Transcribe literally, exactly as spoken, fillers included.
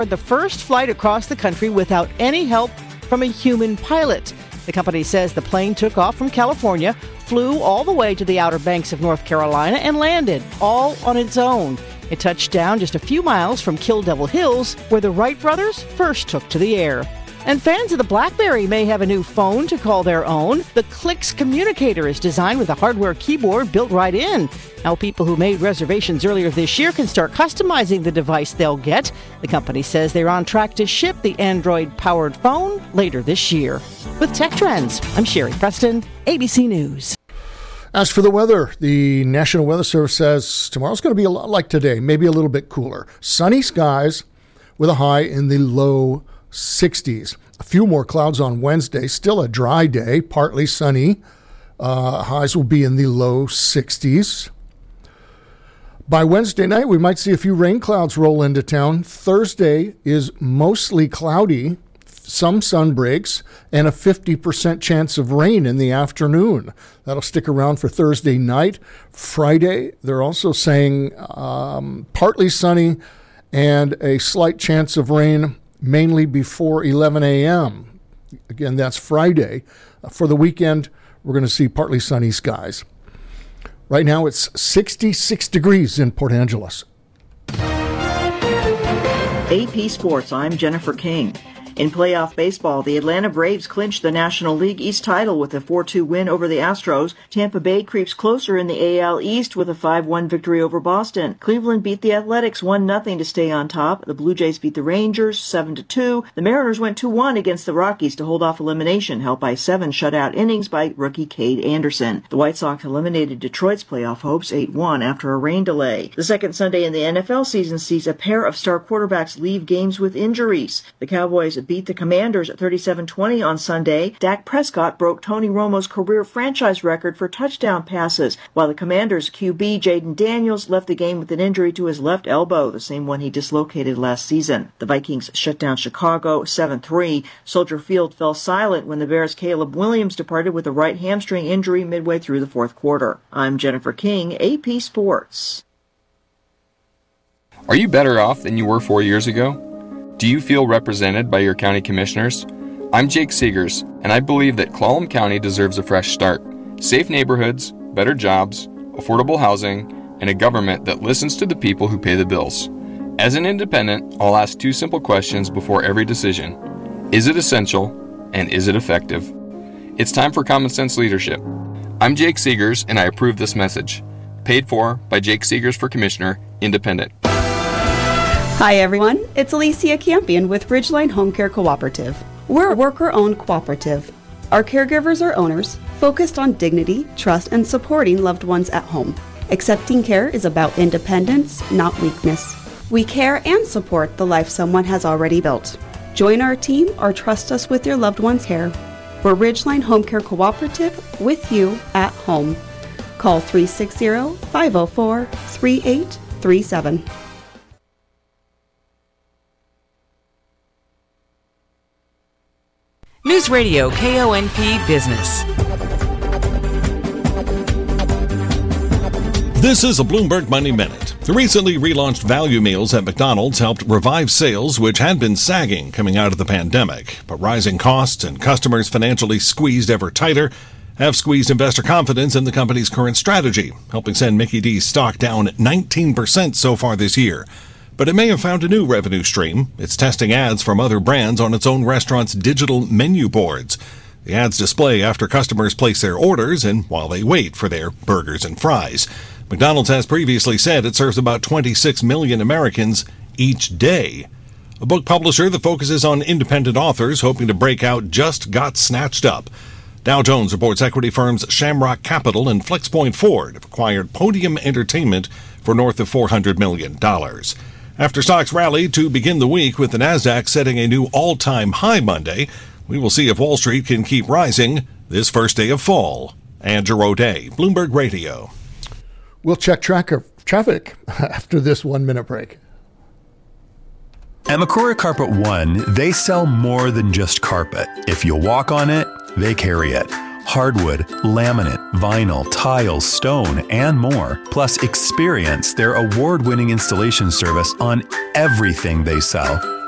The first flight across the country without any help from a human pilot. The company says the plane took off from California, flew all the way to the Outer Banks of North Carolina, and landed all on its own. It touched down just a few miles from Kill Devil Hills, where the Wright brothers first took to the air. And fans of the BlackBerry may have a new phone to call their own. The Clicks Communicator is designed with a hardware keyboard built right in. Now people who made reservations earlier this year can start customizing the device they'll get. The company says they're on track to ship the Android-powered phone later this year. With Tech Trends, I'm Sherry Preston, A B C News. As for the weather, the National Weather Service says tomorrow's going to be a lot like today, maybe a little bit cooler. Sunny skies with a high in the low sixties. A few more clouds on Wednesday. Still a dry day, partly sunny. Uh, highs will be in the low sixties. By Wednesday night, we might see a few rain clouds roll into town. Thursday is mostly cloudy, some sun breaks, and a fifty percent chance of rain in the afternoon. That'll stick around for Thursday night. Friday, they're also saying um, partly sunny and a slight chance of rain mainly before eleven a.m. Again, that's Friday. Uh, for the weekend, we're going to see partly sunny skies. Right now, it's sixty-six degrees in Port Angeles. A P Sports, I'm Jennifer King. In playoff baseball, the Atlanta Braves clinched the National League East title with a four two win over the Astros. Tampa Bay creeps closer in the A L East with a five one victory over Boston. Cleveland beat the Athletics one nothing to stay on top. The Blue Jays beat the Rangers seven to two. The Mariners went two one against the Rockies to hold off elimination, helped by seven shutout innings by rookie Cade Anderson. The White Sox eliminated Detroit's playoff hopes eight one after a rain delay. The second Sunday in the N F L season sees a pair of star quarterbacks leave games with injuries. The Cowboys beat the Commanders at thirty-seven twenty on Sunday. Dak Prescott broke Tony Romo's career franchise record for touchdown passes, while the Commanders' Q B Jaden Daniels left the game with an injury to his left elbow, the same one he dislocated last season. The Vikings shut down Chicago seven three. Soldier Field fell silent when the Bears' Caleb Williams departed with a right hamstring injury midway through the fourth quarter. I'm Jennifer King, A P Sports. Are you better off than you were four years ago? Do you feel represented by your county commissioners? I'm Jake Seegers, and I believe that Clallam County deserves a fresh start. Safe neighborhoods, better jobs, affordable housing, and a government that listens to the people who pay the bills. As an independent, I'll ask two simple questions before every decision. Is it essential, and is it effective? It's time for common sense leadership. I'm Jake Seegers, and I approve this message. Paid for by Jake Seegers for Commissioner, Independent. Hi everyone, it's Alicia Campion with Ridgeline Home Care Cooperative. We're a worker-owned cooperative. Our caregivers are owners, focused on dignity, trust, and supporting loved ones at home. Accepting care is about independence, not weakness. We care and support the life someone has already built. Join our team or trust us with your loved one's care. We're Ridgeline Home Care Cooperative, with you at home. Call three six zero, five zero four, three eight three seven. News Radio K O N P Business. This is a Bloomberg Money Minute. The recently relaunched value meals at McDonald's helped revive sales, which had been sagging coming out of the pandemic. But rising costs and customers financially squeezed ever tighter have squeezed investor confidence in the company's current strategy, helping send Mickey D's stock down nineteen percent so far this year. But it may have found a new revenue stream. It's testing ads from other brands on its own restaurant's digital menu boards. The ads display after customers place their orders and while they wait for their burgers and fries. McDonald's has previously said it serves about twenty-six million Americans each day. A book publisher that focuses on independent authors hoping to break out just got snatched up. Dow Jones reports equity firms Shamrock Capital and FlexPoint Ford have acquired Podium Entertainment for north of four hundred million dollars. After stocks rallied to begin the week with the Nasdaq setting a new all-time high Monday, we will see if Wall Street can keep rising this first day of fall. Andrew O'Day, Bloomberg Radio. We'll check tracker traffic after this one-minute break. At Macquarie Carpet One, they sell more than just carpet. If you walk on it, they carry it. Hardwood, laminate, vinyl, tiles, stone, and more. Plus, experience their award-winning installation service on everything they sell.